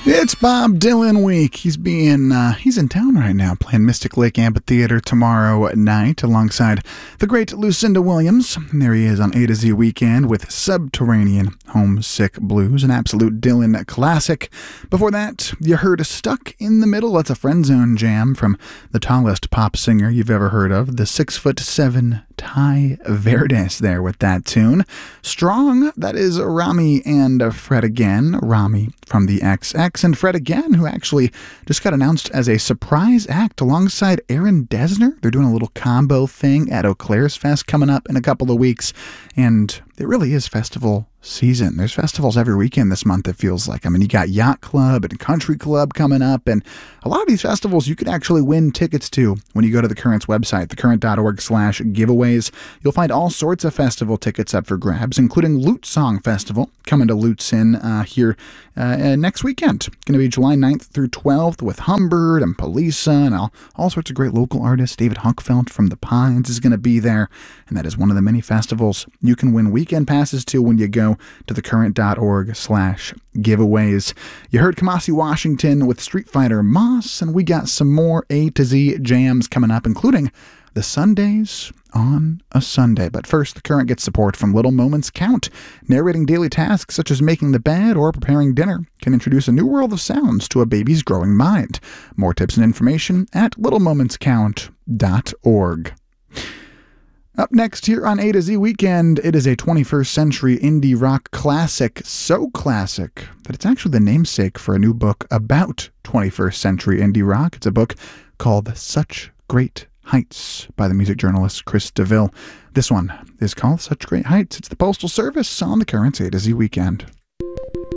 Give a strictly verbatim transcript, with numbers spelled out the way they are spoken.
It's Bob Dylan week. He's being uh, he's in town right now, playing Mystic Lake Amphitheater tomorrow night alongside the great Lucinda Williams. And there he is on A to Z Weekend with Subterranean Homesick Blues, an absolute Dylan classic. Before that, you heard Stuck in the Middle. That's a Friend Zone jam from the tallest pop singer you've ever heard of, the six foot seven Tai Verdes there with that tune. Strong, that is Rami and Fred again. Rami from the X X and Fred again, who actually just got announced as a surprise act alongside Aaron Dessner. They're doing a little combo thing at Eau Claire's Fest coming up in a couple of weeks, and it really is festival season. There's festivals every weekend this month, it feels like. I mean, you got Yacht Club and Country Club coming up, and a lot of these festivals you could actually win tickets to when you go to the Current's website, thecurrent.org slash giveaways. You'll find all sorts of festival tickets up for grabs, including Lute Song Festival coming to Lutsen uh, here uh, next weekend. Going to be July ninth through twelfth with Humbird and Polisa and all, all sorts of great local artists. David Hunkfeld from The Pines is going to be there, and that is one of the many festivals you can win weekend passes to when you go to thecurrent.org slash giveaways. You heard Kamasi Washington with Street Fighter Moss, and we got some more A to Z jams coming up, including the Sundays on a Sunday. But first, The Current gets support from Little Moments Count. Narrating daily tasks such as making the bed or preparing dinner can introduce a new world of sounds to a baby's growing mind. More tips and information at little moments count dot org. Up next here on A to Z Weekend, it is a twenty-first century indie rock classic, so classic that it's actually the namesake for a new book about twenty-first century indie rock. It's a book called Such Great Heights by the music journalist Chris DeVille. This one is called Such Great Heights. It's the Postal Service on the Current's A to Z Weekend.